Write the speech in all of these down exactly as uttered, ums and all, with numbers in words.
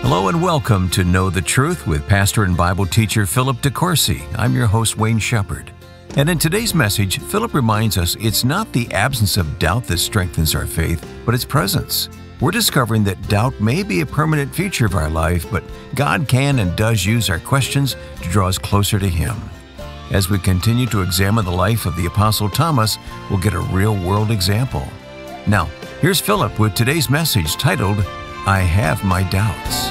Hello and welcome to Know the Truth with pastor and Bible teacher Philip DeCourcy. I'm your host, Wayne Shepherd. And in today's message, Philip reminds us it's not the absence of doubt that strengthens our faith, but its presence. We're discovering that doubt may be a permanent feature of our life, but God can and does use our questions to draw us closer to Him. As we continue to examine the life of the Apostle Thomas, we'll get a real-world example. Now, here's Philip with today's message titled, I Have My Doubts.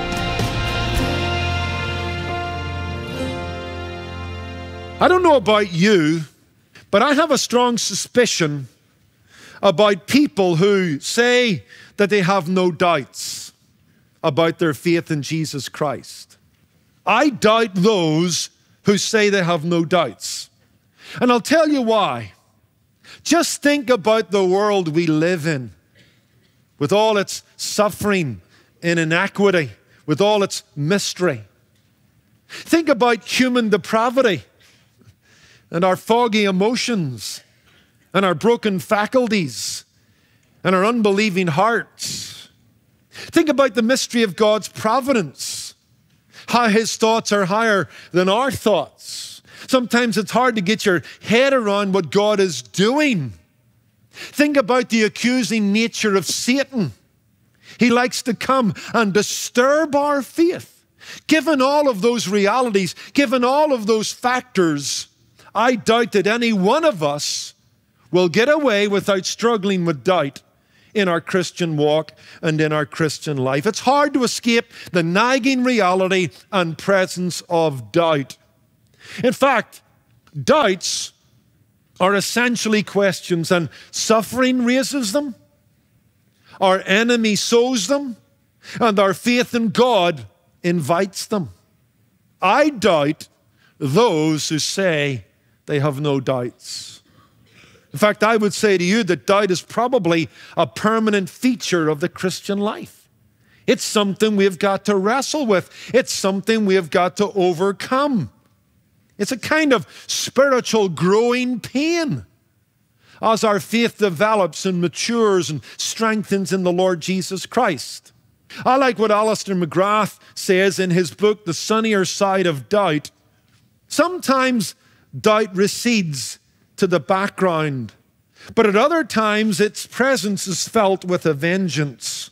I don't know about you, but I have a strong suspicion about people who say that they have no doubts about their faith in Jesus Christ. I doubt those who say they have no doubts. And I'll tell you why. Just think about the world we live in, with all its suffering and inequity, with all its mystery. Think about human depravity and our foggy emotions and our broken faculties and our unbelieving hearts. Think about the mystery of God's providence, how His thoughts are higher than our thoughts. Sometimes it's hard to get your head around what God is doing. Think about the accusing nature of Satan. He likes to come and disturb our faith. Given all of those realities, given all of those factors, I doubt that any one of us will get away without struggling with doubt in our Christian walk and in our Christian life. It's hard to escape the nagging reality and presence of doubt. In fact, doubts are essentially questions, and suffering raises them, our enemy sows them, and our faith in God invites them. I doubt those who say they have no doubts. In fact, I would say to you that doubt is probably a permanent feature of the Christian life. It's something we've got to wrestle with. It's something we've got to overcome. It's a kind of spiritual growing pain as our faith develops and matures and strengthens in the Lord Jesus Christ. I like what Alistair McGrath says in his book, The Sunnier Side of Doubt. Sometimes doubt recedes to the background, but at other times its presence is felt with a vengeance.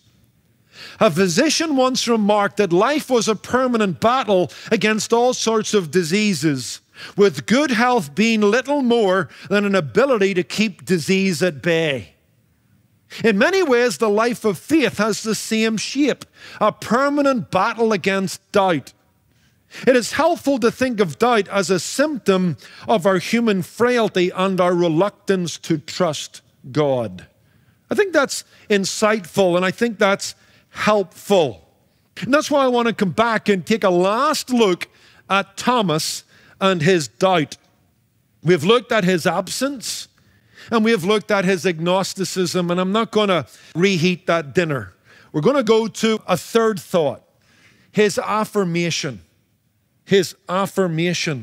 A physician once remarked that life was a permanent battle against all sorts of diseases, with good health being little more than an ability to keep disease at bay. In many ways, the life of faith has the same shape, a permanent battle against doubt. It is helpful to think of doubt as a symptom of our human frailty and our reluctance to trust God. I think that's insightful, and I think that's helpful. And that's why I want to come back and take a last look at Thomas and his doubt. We've looked at his absence, and we have looked at his agnosticism, and I'm not going to reheat that dinner. We're going to go to a third thought, his affirmation. His affirmation.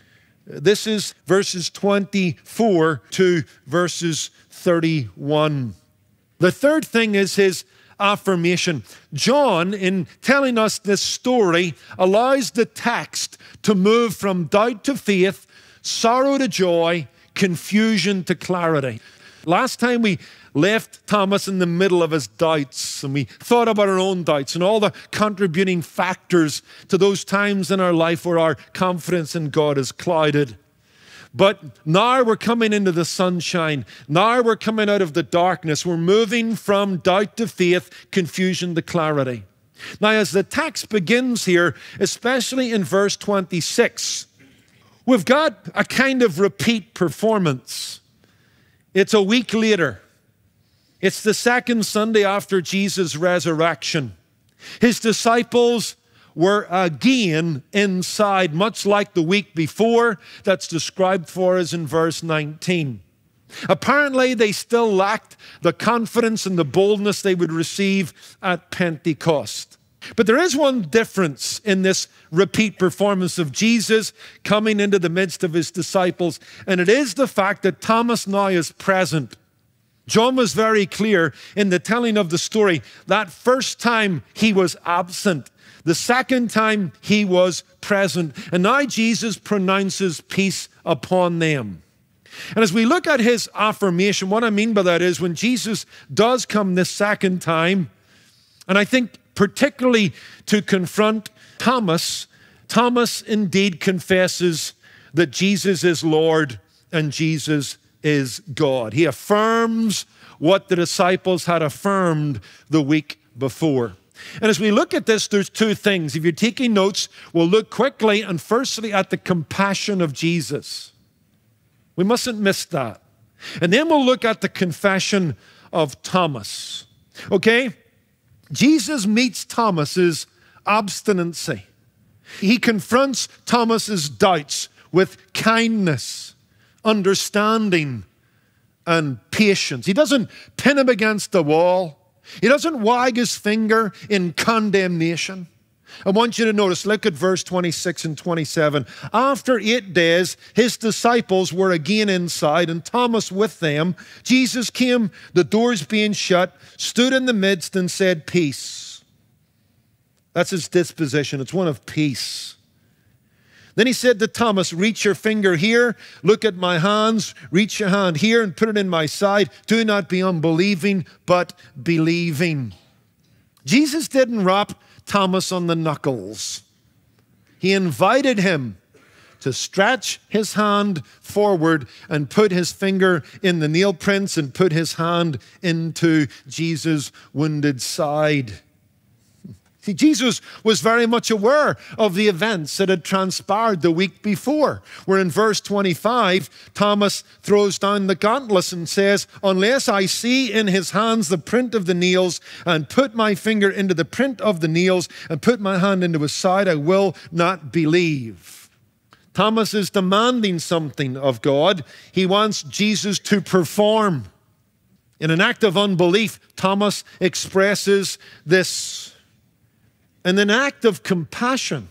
This is verses twenty-four to verses thirty-one. The third thing is his affirmation. John, in telling us this story, allows the text to move from doubt to faith, sorrow to joy, confusion to clarity. Last time we left Thomas in the middle of his doubts, and we thought about our own doubts and all the contributing factors to those times in our life where our confidence in God is clouded. But now we're coming into the sunshine. Now we're coming out of the darkness. We're moving from doubt to faith, confusion to clarity. Now, as the text begins here, especially in verse twenty-six, we've got a kind of repeat performance. It's a week later. It's the second Sunday after Jesus' resurrection. His disciples were again inside, much like the week before that's described for us in verse nineteen. Apparently, they still lacked the confidence and the boldness they would receive at Pentecost. But there is one difference in this repeat performance of Jesus coming into the midst of his disciples, and it is the fact that Thomas now is present. John was very clear in the telling of the story. That first time he was absent. The second time he was present. And now Jesus pronounces peace upon them. And as we look at his affirmation, what I mean by that is when Jesus does come this second time, and I think particularly to confront Thomas, Thomas indeed confesses that Jesus is Lord and Jesus is God. He affirms what the disciples had affirmed the week before. And as we look at this, there's two things. If you're taking notes, we'll look quickly and firstly at the compassion of Jesus. We mustn't miss that. And then we'll look at the confession of Thomas. Okay? Jesus meets Thomas's obstinacy. He confronts Thomas's doubts with kindness, understanding, and patience. He doesn't pin him against the wall. He doesn't wag his finger in condemnation. I want you to notice, look at verse twenty-six and twenty-seven. After eight days, his disciples were again inside, and Thomas with them. Jesus came, the doors being shut, stood in the midst and said, "Peace." That's his disposition. It's one of peace. Then he said to Thomas, "Reach your finger here, look at my hands, reach your hand here and put it in my side. Do not be unbelieving, but believing." Jesus didn't rap Thomas on the knuckles. He invited him to stretch his hand forward and put his finger in the nail prints and put his hand into Jesus' wounded side. See, Jesus was very much aware of the events that had transpired the week before, where in verse twenty-five, Thomas throws down the gauntlets and says, "Unless I see in his hands the print of the nails and put my finger into the print of the nails and put my hand into his side, I will not believe." Thomas is demanding something of God. He wants Jesus to perform. In an act of unbelief, Thomas expresses this. In an act of compassion,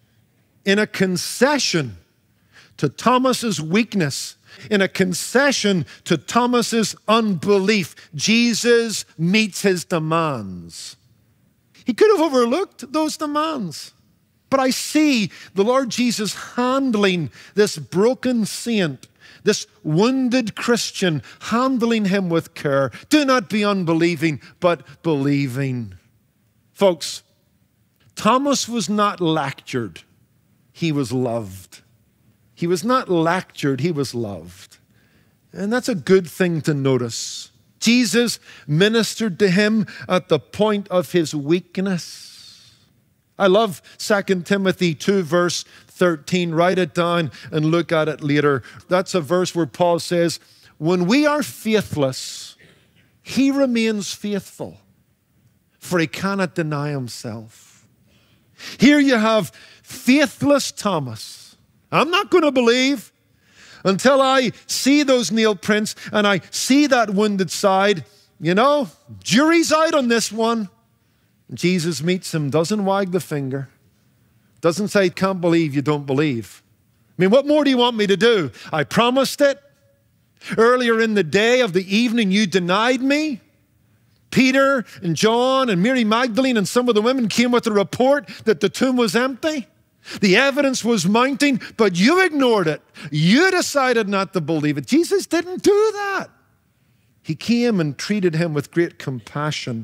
in a concession to Thomas's weakness, in a concession to Thomas's unbelief, Jesus meets his demands. He could have overlooked those demands. But I see the Lord Jesus handling this broken saint, this wounded Christian, handling him with care. Do not be unbelieving, but believing. Folks, Thomas was not lectured, he was loved. He was not lectured, he was loved. And that's a good thing to notice. Jesus ministered to him at the point of his weakness. I love Second Timothy two, verse thirteen. Write it down and look at it later. That's a verse where Paul says, "When we are faithless, he remains faithful, for he cannot deny himself." Here you have faithless Thomas. I'm not going to believe until I see those nail prints and I see that wounded side. You know, jury's out on this one. Jesus meets him, doesn't wag the finger, doesn't say, "Can't believe you don't believe." I mean, what more do you want me to do? I promised it. Earlier in the day of the evening, you denied me. Peter and John and Mary Magdalene and some of the women came with a report that the tomb was empty. The evidence was mounting, but you ignored it. You decided not to believe it. Jesus didn't do that. He came and treated him with great compassion.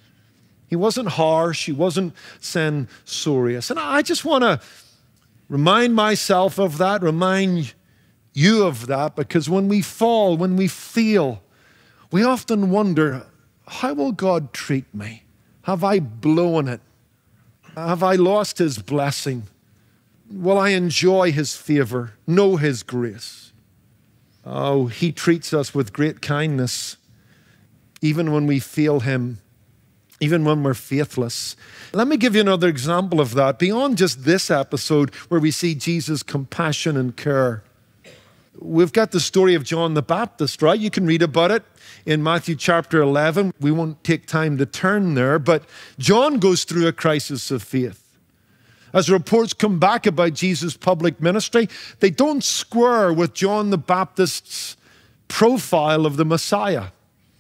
He wasn't harsh. He wasn't censorious. And I just want to remind myself of that, remind you of that, because when we fall, when we fail, we often wonder, how will God treat me? Have I blown it? Have I lost his blessing? Will I enjoy his favor, know his grace? Oh, he treats us with great kindness, even when we fail him, even when we're faithless. Let me give you another example of that, beyond just this episode where we see Jesus' compassion and care. We've got the story of John the Baptist, right? You can read about it in Matthew chapter eleven. We won't take time to turn there, but John goes through a crisis of faith. As reports come back about Jesus' public ministry, they don't square with John the Baptist's profile of the Messiah.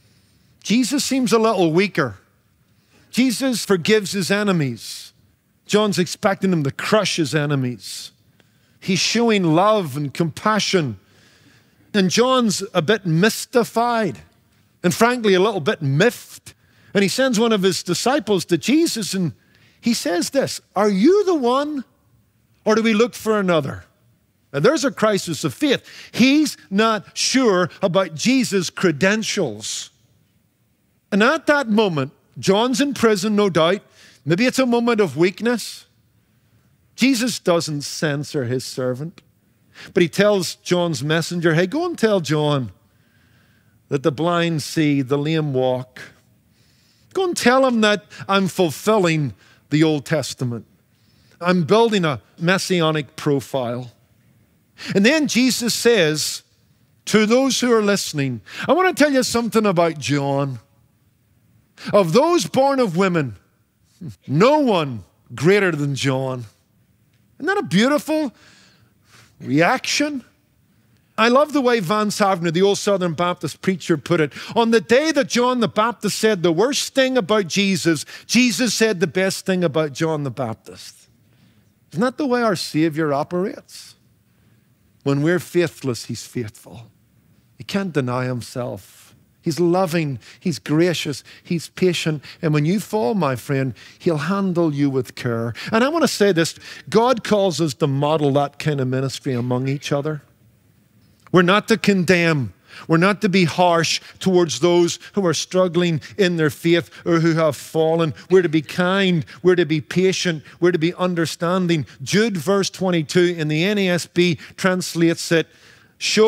Jesus seems a little weaker. Jesus forgives his enemies. John's expecting him to crush his enemies. He's showing love and compassion. And John's a bit mystified and frankly a little bit miffed. And he sends one of his disciples to Jesus and he says this, "Are you the one, or do we look for another?" And there's a crisis of faith. He's not sure about Jesus' credentials. And at that moment, John's in prison, no doubt. Maybe it's a moment of weakness. Jesus doesn't censor his servant, but he tells John's messenger, "Hey, go and tell John that the blind see, the lame walk. Go and tell him that I'm fulfilling the Old Testament. I'm building a messianic profile." And then Jesus says to those who are listening, I want to tell you something about John. Of those born of women, no one greater than John. Isn't that a beautiful reaction? I love the way Vance Havner, the old Southern Baptist preacher, put it. On the day that John the Baptist said the worst thing about Jesus, Jesus said the best thing about John the Baptist. Isn't that the way our Savior operates? When we're faithless, he's faithful. He can't deny himself. He's loving, he's gracious, he's patient. And when you fall, my friend, he'll handle you with care. And I want to say this, God calls us to model that kind of ministry among each other. We're not to condemn. We're not to be harsh towards those who are struggling in their faith or who have fallen. We're to be kind. We're to be patient. We're to be understanding. Jude verse twenty-two in the N A S B translates it, show